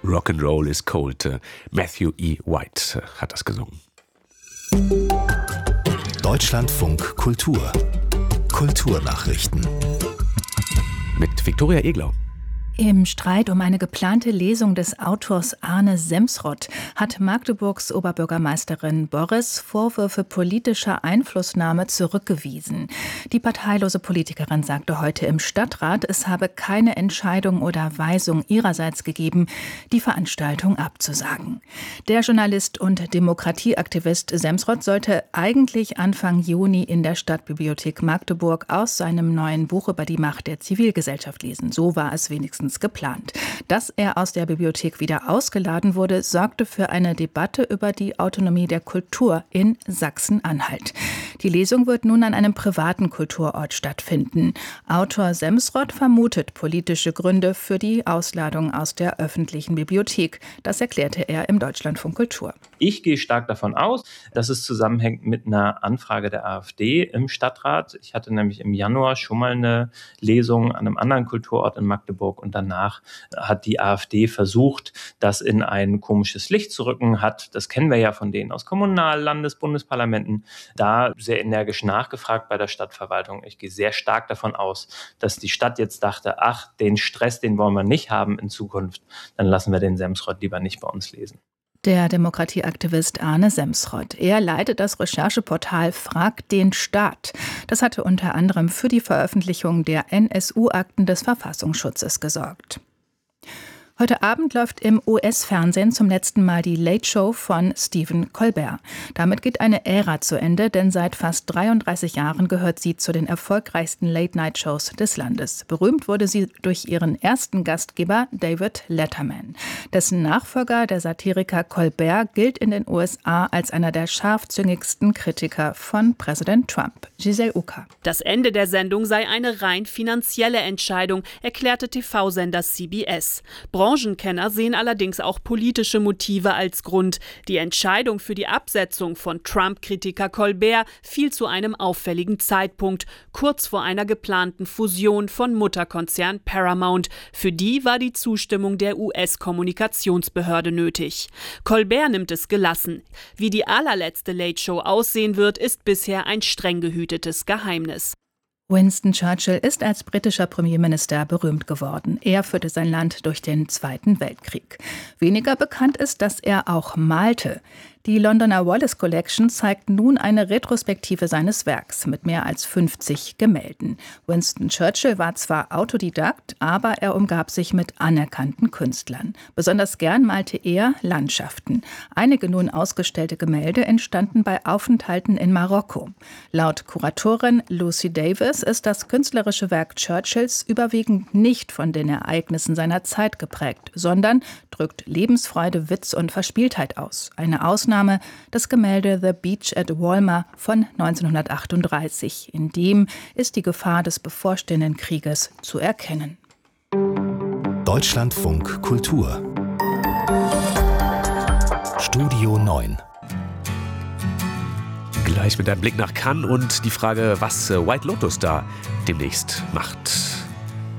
Rock'n'Roll is Cold. Matthew E. White hat das gesungen. Deutschlandfunk Kultur. Kulturnachrichten. Mit Viktoria Eglau. Im Streit um eine geplante Lesung des Autors Arne Semsrott hat Magdeburgs Oberbürgermeisterin Borres Vorwürfe politischer Einflussnahme zurückgewiesen. Die parteilose Politikerin sagte heute im Stadtrat, es habe keine Entscheidung oder Weisung ihrerseits gegeben, die Veranstaltung abzusagen. Der Journalist und Demokratieaktivist Semsrott sollte eigentlich Anfang Juni in der Stadtbibliothek Magdeburg aus seinem neuen Buch über die Macht der Zivilgesellschaft lesen. So war es wenigstens geplant. Dass er aus der Bibliothek wieder ausgeladen wurde, sorgte für eine Debatte über die Autonomie der Kultur in Sachsen-Anhalt. Die Lesung wird nun an einem privaten Kulturort stattfinden. Autor Semsrott vermutet politische Gründe für die Ausladung aus der öffentlichen Bibliothek. Das erklärte er im Deutschlandfunk Kultur. Ich gehe stark davon aus, dass es zusammenhängt mit einer Anfrage der AfD im Stadtrat. Ich hatte nämlich im Januar schon mal eine Lesung an einem anderen Kulturort in Magdeburg und danach hat die AfD versucht, das in ein komisches Licht zu rücken, das kennen wir ja von denen aus Kommunal-, Landes-, Bundesparlamenten, da sehr energisch nachgefragt bei der Stadtverwaltung. Ich gehe sehr stark davon aus, dass die Stadt jetzt dachte, den Stress, den wollen wir nicht haben in Zukunft, dann lassen wir den Semsrott lieber nicht bei uns lesen. Der Demokratieaktivist Arne Semsrott. Er leitet das Rechercheportal Frag den Staat. Das hatte unter anderem für die Veröffentlichung der NSU-Akten des Verfassungsschutzes gesorgt. Heute Abend läuft im US-Fernsehen zum letzten Mal die Late Show von Stephen Colbert. Damit geht eine Ära zu Ende, denn seit fast 33 Jahren gehört sie zu den erfolgreichsten Late-Night-Shows des Landes. Berühmt wurde sie durch ihren ersten Gastgeber David Letterman. Dessen Nachfolger, der Satiriker Colbert, gilt in den USA als einer der scharfzüngigsten Kritiker von Präsident Trump. Giselle Uka. Das Ende der Sendung sei eine rein finanzielle Entscheidung, erklärte TV-Sender CBS. Branchenkenner sehen allerdings auch politische Motive als Grund. Die Entscheidung für die Absetzung von Trump-Kritiker Colbert fiel zu einem auffälligen Zeitpunkt, kurz vor einer geplanten Fusion von Mutterkonzern Paramount. Für die war die Zustimmung der US-Kommunikationsbehörde nötig. Colbert nimmt es gelassen. Wie die allerletzte Late Show aussehen wird, ist bisher ein streng gehütetes Geheimnis. Winston Churchill ist als britischer Premierminister berühmt geworden. Er führte sein Land durch den Zweiten Weltkrieg. Weniger bekannt ist, dass er auch malte. Die Londoner Wallace Collection zeigt nun eine Retrospektive seines Werks mit mehr als 50 Gemälden. Winston Churchill war zwar Autodidakt, aber er umgab sich mit anerkannten Künstlern. Besonders gern malte er Landschaften. Einige nun ausgestellte Gemälde entstanden bei Aufenthalten in Marokko. Laut Kuratorin Lucy Davis ist das künstlerische Werk Churchills überwiegend nicht von den Ereignissen seiner Zeit geprägt, sondern drückt Lebensfreude, Witz und Verspieltheit aus. Eine Ausnahme das Gemälde The Beach at Walmer von 1938. In dem ist die Gefahr des bevorstehenden Krieges zu erkennen. Deutschlandfunk Kultur. Studio 9. Gleich mit einem Blick nach Cannes und die Frage, was White Lotus da demnächst macht.